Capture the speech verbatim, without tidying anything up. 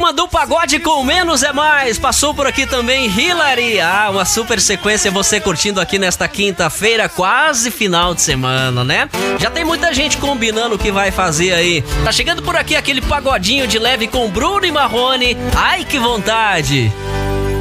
Turma do Pagode com Menos é Mais. Passou por aqui também Hilary. Ah, uma super sequência você curtindo aqui nesta quinta-feira, quase final de semana, né? Já tem muita gente combinando o que vai fazer aí. Tá chegando por aqui aquele pagodinho de leve com Bruno e Marrone. Ai, que vontade!